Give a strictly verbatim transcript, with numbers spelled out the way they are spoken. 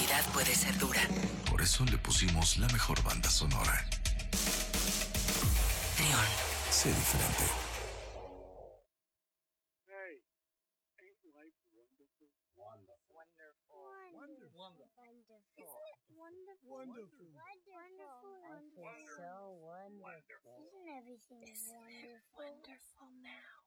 realidad puede ser dura. Por eso le pusimos la mejor banda sonora. Trión. Sé diferente. Hey, ain't life wonderful? Wonderful. Wonderful. Wonderful. Wonderful. Wonderful. Wonderful. Wonderful. Wonderful. I feel so wonderful. Isn't everything wonderful? Wonderful now.